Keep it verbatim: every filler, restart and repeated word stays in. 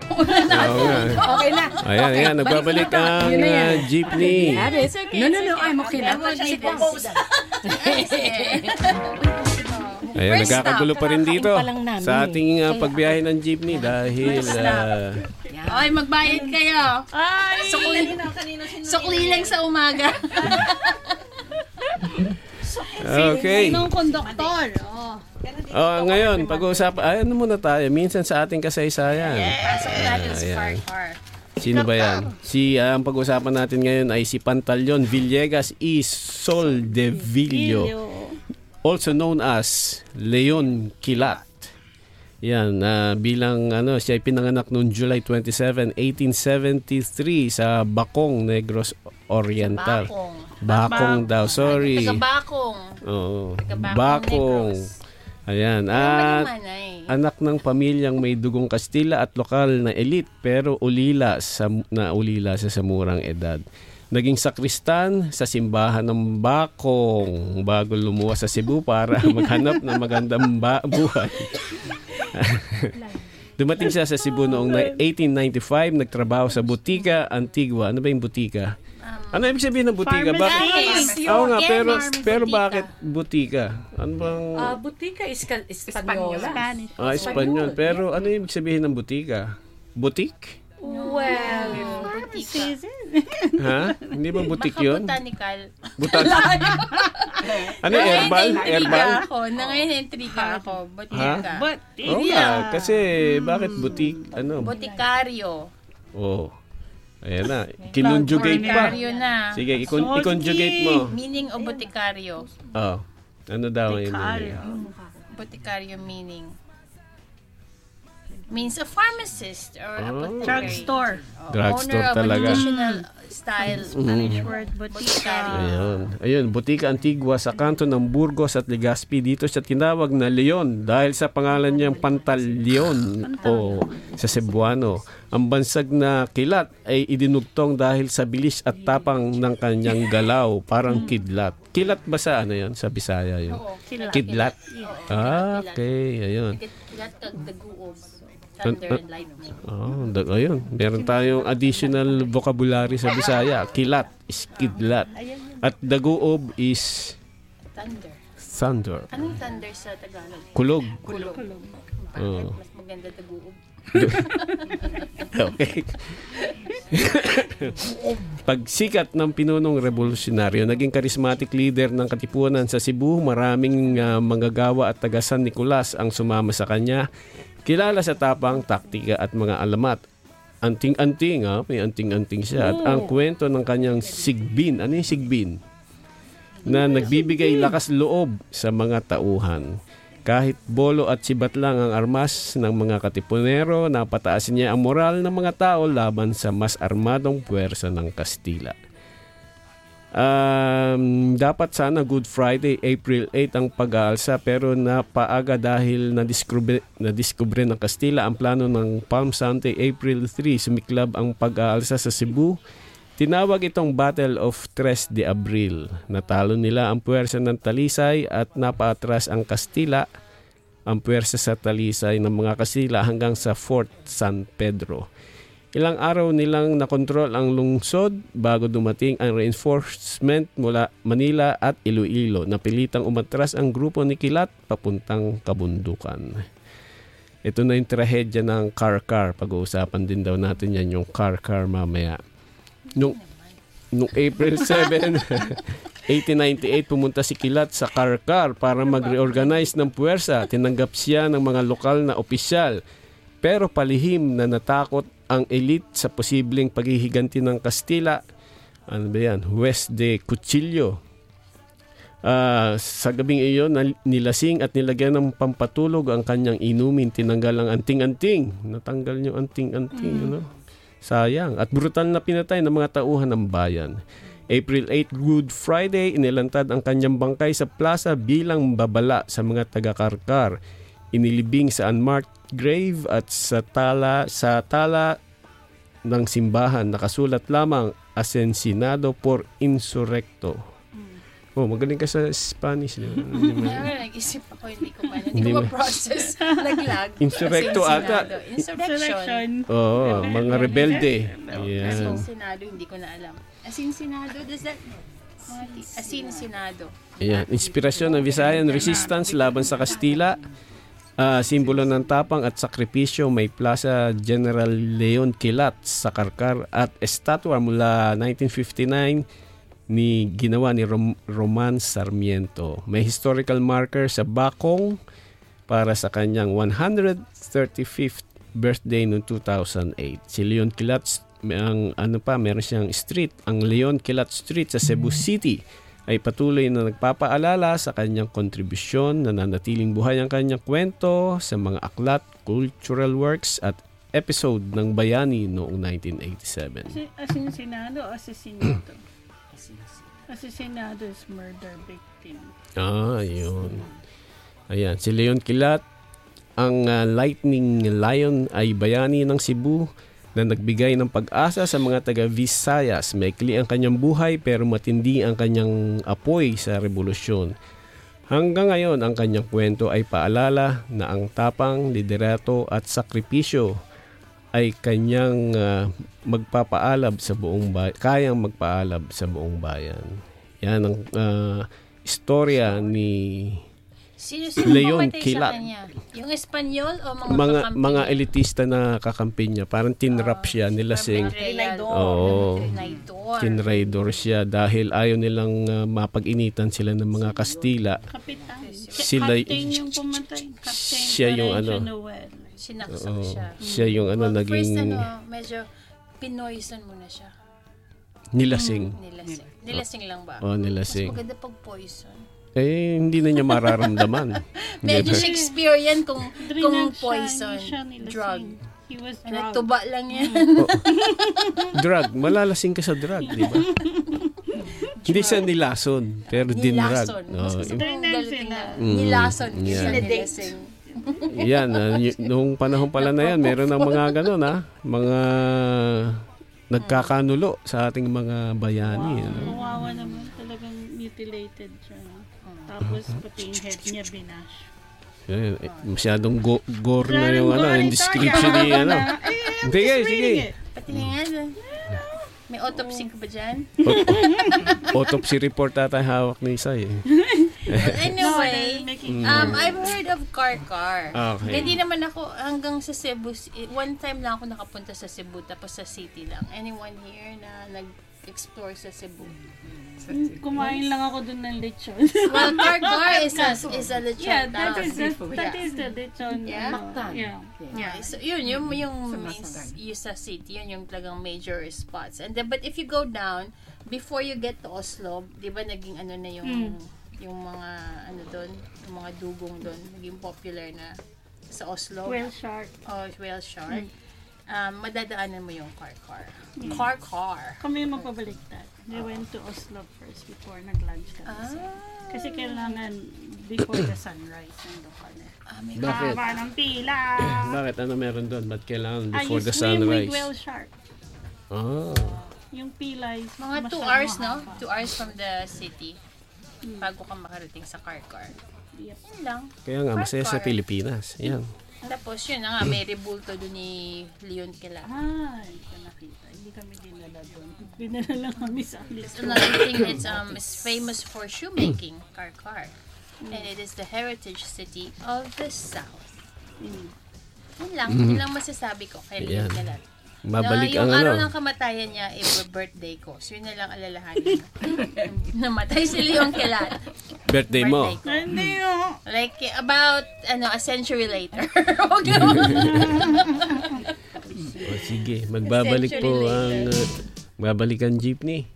Oo nga. Okay na. Ayan, Okay, ayan. Nagbabalik balik na ang to. Yun na yan. uh, jeepney. It's okay. No, no, no. I'm okay na. Ayan, nagkakagulo pa rin dito Kakain pa lang namin sa ating uh, pagbiyahe ng jeepney dahil uh, Ay, magbayad kayo. Ay! Sukli, sukli lang sa umaga. okay. Nung konduktor. Oh. Oh, ngayon, pag-uusapan, ay, ano muna tayo? Minsan sa ating kasaysayan. Pasok natin sa Ayan. car-car. Sino ba yan? Si, uh, ang pag-uusapan natin ngayon ay si Pantaleon Villegas y Soldevillo, also known as Leon Kilat. Yan, uh, bilang ano, siya ay pinanganak noong July twenty-seventh, eighteen seventy-three sa Bacong, Negros Oriental. Bakong. Bakong daw, sorry. Taga-Bakong. Oo. Taga-Bakong, Bakong. Negros. Ayan. Ano At naman ay? anak ng pamilyang may dugong Kastila at lokal na elite pero ulila sa na ulila sa samurang edad. Naging sakristan sa simbahan ng Bakong bago lumuwas sa Cebu para maghanap ng magandang ba- buhay. Dumating siya sa Cebu noong eighteen ninety-five, nagtrabaho sa Butika Antigua. Ano ba yung Butika? Ano ibig sabihin ng butika? Bakit? Pharmacy. Oo nga, Yes, pero pharmacy. pero Butika. bakit butika? Ano bang Ah, butika is Espanyola. Spanish. ah, Espanyol? Pero ano ibig sabihin ng butika? Butik? Well, Butika. Ha? Hindi ba butik Baka 'yun? botanical. Butan. Ano herbal? Herbal? Ako. Na ngayon, intriga ako. Botika. But, Oo nga, kasi bakit butik? Ano? Botikaryo. Oh. Ayan na. Kinonjugate pa. Botikaryo na. Sige, ikon- i-conjugate mo. Meaning of botikaryo. Oh. Ano daw yun? Botikaryo meaning. Means a pharmacist or a Oh. apothecary. drugstore. Drugstore Owner of talaga. a traditional style. Spanish word, botica. Ayun. Ayun, Butika Antigua sa kanto ng Burgos at Legazpi. Dito siya tinawag na Leon dahil sa pangalan niyang Pantaleon o sa Cebuano. Ang bansag na kilat ay idinugtong dahil sa bilis at tapang ng kanyang galaw, parang kidlat. Kilat ba sa ano yun? Sa Bisaya yun? Kilat. Kidlat? Ah, okay. Ayun. Kilat kag daguob. Thunder and lightning. Oh, da- ayun. Meron tayong additional vocabulary sa Bisaya. Kilat is kidlat. At daguob is Thunder. thunder. Anong thunder sa Tagalog? Kulog. Kulog. Oh. Mas maganda daguob. Okay. Pagsikat ng pinunong revolusyonaryo, naging charismatic leader ng katipunan sa Cebu. Maraming uh, manggagawa at taga San Nicolas ang sumama sa kanya. Kilala sa tapang, taktika at mga alamat. Anting-anting, ha? May anting-anting siya. At ang kwento ng kanyang sigbin. Ano yung sigbin? Na nagbibigay lakas loob sa mga tauhan. Kahit bolo at sibat lang ang armas ng mga katipunero, napataas niya ang moral ng mga tao laban sa mas armadong puwersa ng Kastila. Um, dapat sana Good Friday, April eighth ang pag-aalsa pero napaaga dahil nadiskubre, nadiskubre ng Kastila ang plano ng Palm Sunday, April third. Sumiklab ang pag-aalsa sa Cebu. Tinawag itong Battle of Tres de Abril. Natalo nila ang puwersa ng Talisay at napaatras ang Kastila, ang puwersa sa Talisay ng mga Kastila hanggang sa Fort San Pedro. Ilang araw nilang nakontrol ang lungsod bago dumating ang reinforcement mula Manila at Iloilo. Napilitang umatras ang grupo ni Kilat papuntang kabundukan. Ito na yung trahedya ng Car-Car. Pag-uusapan din daw natin yan yung Car-Car mamaya. Nung, nung April seventh, eighteen ninety-eight, pumunta si Kilat sa Car-Car para mag-reorganize ng puwersa. Tinanggap siya ng mga lokal na opisyal. Pero palihim na natakot ang elite sa posibleng paghihiganti ng Kastila. Ano ba yan? West de Cuchillo. Uh, sa gabing iyon, nilasing at nilagyan ng pampatulog ang kanyang inumin. Tinanggal ang anting-anting. Natanggal niyo anting-anting. Mm. Ano? Sayang. At brutal na pinatay ng mga tauhan ng bayan. April eighth, Good Friday, inilantad ang kanyang bangkay sa plaza bilang babala sa mga taga-Karkar. Inilibing sa unmarked grave at sa tala sa tala ng simbahan nakasulat lamang Asesinado por Insurrecto. Oh, magaling ka sa Spanish. Nag-isip ako, hindi ko pa hindi ko ma-process. Naglag. Insurrecto ata. Insurrection. Oo, mga rebelde. Asin Yan. Senado, hindi ko na alam. Asin Senado, does that... Asin Senado. Ayan. Inspirasyon ng Visayan Resistance laban sa Kastila. Ah, simbolo ng tapang at sakripisyo, may Plaza General Leon Quilat sa Karkar at estatwa mula nineteen fifty-nine ni ginawa ni Rom- Roman Sarmiento. May historical marker sa Bacong para sa kanyang one hundred thirty-fifth birthday noong two thousand eight. Si Leon Quilat, may ang ano pa, meron siyang street, ang Leon Quilat Street sa Cebu City ay patuloy na nagpapaalala sa kanyang kontribusyon, nananatiling buhay ang kanyang kwento sa mga aklat, cultural works at episode ng Bayani noong nineteen eighty-seven. Asesinado o asesinato? Asesinado is murder victim. Ah, yun. Ayan, si Leon Quilat, ang uh, Lightning Lion ay bayani ng Cebu na nagbigay ng pag-asa sa mga taga-Visayas. Maikli ang kanyang buhay pero matindi ang kanyang apoy sa revolusyon. Hanggang ngayon, ang kanyang kwento ay paalala na ang tapang, liderato at sakripisyo ay kanyang uh, magpapaalab sa buong bayan, kayang magpaalab sa buong bayan. Yan ang uh, istorya ni Sino-sino Leon pumatay Quilat. sa kanya? Yung Espanyol o mga Mga kakampi mga niya? elitista na kakampi niya, parang tinrap siya, nilasing. Trinidor. Oo. Trinidor. Tinraidor siya dahil ayaw nilang uh, mapag-initan sila ng mga Kastila. Kapitan. Sila- Captain yung pumatay. Captain Siya yung Lorenzo ano. Noel. Sinaksak Oo. siya. Siya yung ano, Well, naging first ano, medyo pinoison mo na siya. nilasing. Nilasing. Nilasing lang ba? Oh, Mas nilasing. maganda pag poison. Eh, hindi na niya mararamdaman. Medyo Diba? Shakespearean kung kung Drinag siya, poison. hindi siya nilasing. Drug. He was Ano, drugged. tuba lang yan. Drug. Malalasing ka sa drug, di ba? Hindi siya nilason, pero dinrug. Nilason. Oh, Mas gusto y- kong Drinag galitin sila. na Mm, nilason. yeah. Kasi Sinedate. nilasing. yan, ah, y- noong panahon pala na yan, meron ng mga ganun, ha? Mga nagkakanulo sa ating mga bayani. Ano? Kawawa naman. Talagang mutilated siya. Tapos pati yung head niya binash. Yan, eh, masyadong go- gore na yung Maraming ano, gore, yung description sorry. ni ano. Eh, I'm Sige, just sige. reading it. Pati nga dyan. May autopsy ka ba dyan? Autopsy report ata yung hawak ni Isay. Eh. Well, anyway, No, they're making- um, I've heard of Karkar. Okay. Hindi naman ako hanggang sa Cebu. One time lang ako nakapunta sa Cebu, tapos sa city lang. Anyone here na nag-explore sa Cebu? Kumain lang ako dun ng lechon. Well, Karkar is a, is a lechon yeah, that town. is the, that is the lechon. Yeah? ano, Mactan. yeah. Yeah, so yun, yung, yung Sa main, Masagan. yung sa city, yun yung talagang major spots. And then, but if you go down, before you get to Oslo, di ba naging ano na yung, Mm. yung mga, ano doon, yung mga dugong doon, naging popular na sa Oslo. Whale shark. Oh, whale shark. Mm. Um, madadaanan mo yung Karkar. Karkar. Kami yung magpabaliktad. We went to Oslo first before nag-lunch kami. Ah. Kasi kailangan before the sunrise nandun kami. Ah, may Bakit? Haba ng pila! Bakit? Ano meron doon? Ba't kailangan Ah, before you the swim sunrise? with whale shark. Ah. Yung pila is mga two masyadong hours, no? mahaba. Two hours from the city. Mm. Bago ka makarating sa Karkar. Yep. Yun lang. Kaya nga, masaya sa Karkar. Pilipinas. Yan. Tapos yun na nga, may rebulto doon ni Leon Quilat. Ah, hindi ko nakita. Hindi kami dinala doon. Dinala lang kami sa lechon. Another thing, it's um is famous for shoemaking, Karkar. And it is the heritage city of the South. Mm. Yun lang, yun lang masasabi ko kay Leon Yan. Quilat. Babalik na, yung ang araw ano. ng kamatayan niya, eh, birthday ko. So yun na lang alalahanin. Namatay si Leon Quilat. Birthday mo. Birthday ko. Hindi oh. Like, eh, about, ano, a century later. Huwag naman. O, sige, magbabalik po Century ang uh, babalik ang jeepney.